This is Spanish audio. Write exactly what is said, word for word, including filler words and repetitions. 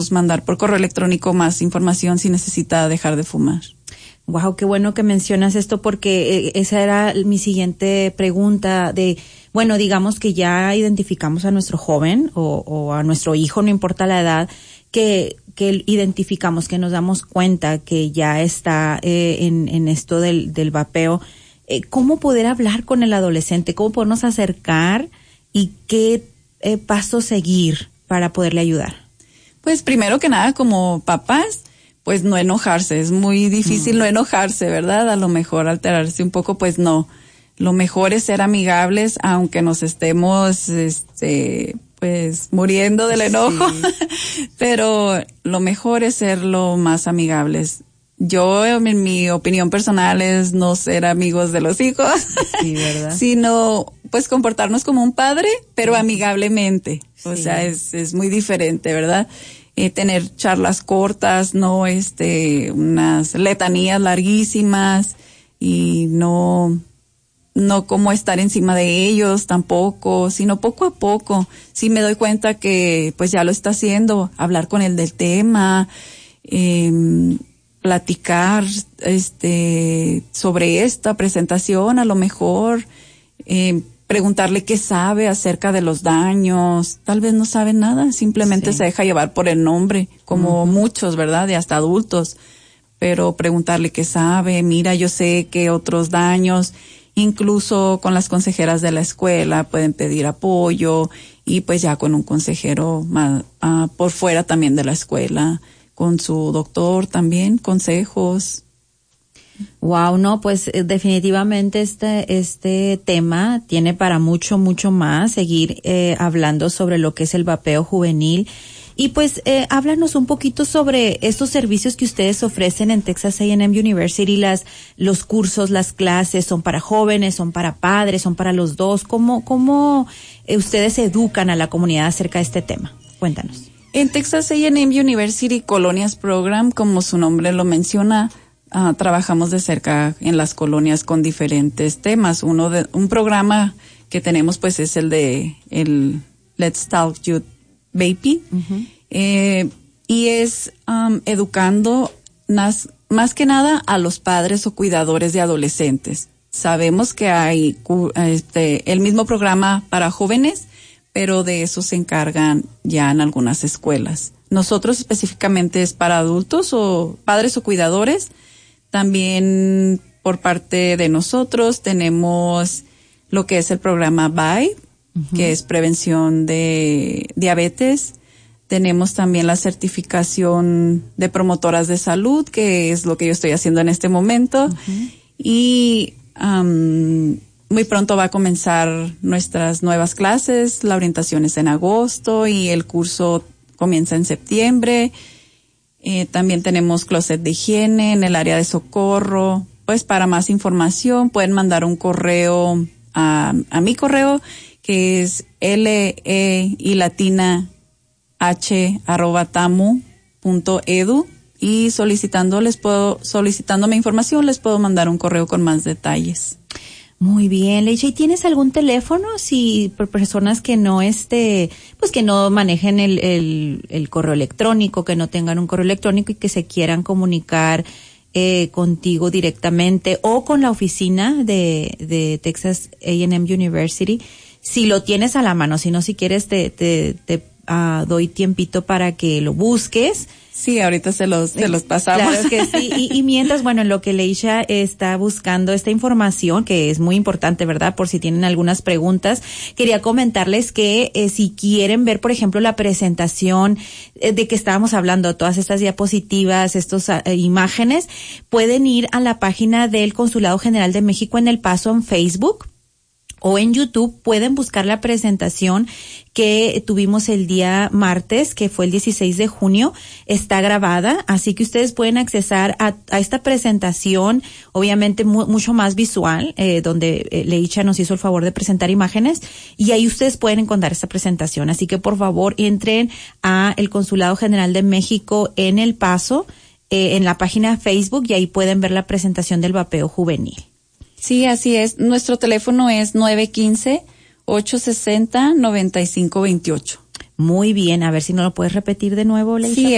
mandar por correo electrónico más información si necesita dejar de fumar. Wow, qué bueno que mencionas esto porque esa era mi siguiente pregunta de, bueno, digamos que ya identificamos a nuestro joven o, o a nuestro hijo, no importa la edad, que que identificamos, que nos damos cuenta que ya está eh, en, en esto del, del vapeo. Eh, ¿Cómo poder hablar con el adolescente? ¿Cómo podernos acercar y qué eh, paso seguir para poderle ayudar? Pues primero que nada, como papás, pues no enojarse. Es muy difícil mm. no enojarse, ¿verdad? A lo mejor alterarse un poco, pues no. Lo mejor es ser amigables, aunque nos estemos, este, pues muriendo del enojo. Sí. Pero lo mejor es ser lo más amigables. Yo, en mi opinión personal, es no ser amigos de los hijos. Sí, ¿verdad? Sino, pues comportarnos como un padre, pero amigablemente. Sí. O sea, es, es muy diferente, ¿verdad? Eh, tener charlas cortas, no, este, unas letanías larguísimas y no, no como estar encima de ellos tampoco, sino poco a poco. Si me doy cuenta que, pues ya lo está haciendo, hablar con él del tema, eh, platicar, este, sobre esta presentación, a lo mejor, eh, preguntarle qué sabe acerca de los daños. Tal vez no sabe nada, simplemente sí. se deja llevar por el nombre, como uh-huh. muchos, ¿verdad? Y hasta adultos. Pero preguntarle qué sabe, mira, yo sé que otros daños, incluso con las consejeras de la escuela pueden pedir apoyo y pues ya con un consejero más, uh, por fuera también de la escuela, con su doctor también, consejos. Wow, no, pues definitivamente este este tema tiene para mucho, mucho más, seguir eh, hablando sobre lo que es el vapeo juvenil. Y pues eh, háblanos un poquito sobre estos servicios que ustedes ofrecen en Texas A and M University, las los cursos, las clases, son para jóvenes, son para padres, son para los dos. ¿Cómo, cómo eh, ustedes educan a la comunidad acerca de este tema? Cuéntanos. En Texas A and M University Colonias Program, como su nombre lo menciona, Uh, trabajamos de cerca en las colonias con diferentes temas. Uno de, un programa que tenemos pues es el de el Let's Talk Youth Vaping. Uh-huh. Eh, y es um, educando más, más que nada a los padres o cuidadores de adolescentes. Sabemos que hay este el mismo programa para jóvenes, pero de eso se encargan ya en algunas escuelas. Nosotros específicamente es para adultos o padres o cuidadores. También por parte de nosotros tenemos lo que es el programa B I, uh-huh. que es prevención de diabetes. Tenemos también la certificación de promotoras de salud, que es lo que yo estoy haciendo en este momento. Uh-huh. Y um, muy pronto va a comenzar nuestras nuevas clases. La orientación es en agosto y el curso comienza en septiembre. Eh, también tenemos closet de higiene en el área de Socorro. Pues para más información pueden mandar un correo a, a mi correo, que es L E y latina H arroba tamu punto edu, y solicitando les puedo, solicitándome información les puedo mandar un correo con más detalles. Muy bien, Leisha. ¿Y tienes algún teléfono si por personas que no este, pues que no manejen el, el, el correo electrónico, que no tengan un correo electrónico y que se quieran comunicar eh, contigo directamente o con la oficina de, de Texas A and M University? Si lo tienes a la mano, si no, si quieres te, te, te uh, doy tiempito para que lo busques. Sí, ahorita se los, se los pasamos. Claro que sí. Y, y mientras, bueno, en lo que Leisha está buscando esta información, que es muy importante, ¿verdad? Por si tienen algunas preguntas, quería comentarles que eh, si quieren ver, por ejemplo, la presentación eh, de que estábamos hablando, todas estas diapositivas, estas eh, imágenes, pueden ir a la página del Consulado General de México en El Paso en Facebook. O en YouTube pueden buscar la presentación que tuvimos el día martes, que fue el dieciséis de junio, está grabada, así que ustedes pueden accesar a, a esta presentación, obviamente mu, mucho más visual, eh, donde eh, Leisha nos hizo el favor de presentar imágenes, y ahí ustedes pueden encontrar esta presentación, así que por favor entren a el Consulado General de México en El Paso, eh, en la página de Facebook, y ahí pueden ver la presentación del vapeo juvenil. Sí, así es. Nuestro teléfono es nueve uno cinco, ocho seis cero, nueve cinco dos ocho. Muy bien. A ver si no lo puedes repetir de nuevo, Leisha. Sí,